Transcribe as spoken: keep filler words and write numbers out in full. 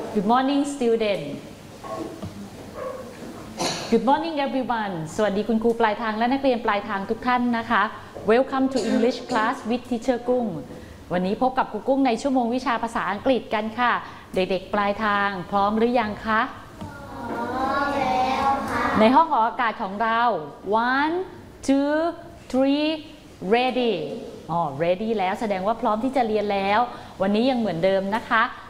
Good morning student Good morning everyone สวัสดีคุณครูปลายทางและนักเรียนปลายทางทุกท่านนะคะ Welcome to English class with Teacher กุ้งวันนี้พบกับครูกุ้งในชั่วโมงวิชาภาษาอังกฤษกันค่ะเด็กๆปลายทางพร้อมหรือยังคะพร้อมแล้วค่ะในห้องออกอากาศของเรา one two three ready อ๋อ ready แล้วแสดงว่าพร้อมที่จะเรียนแล้ววันนี้ยังเหมือนเดิมนะคะ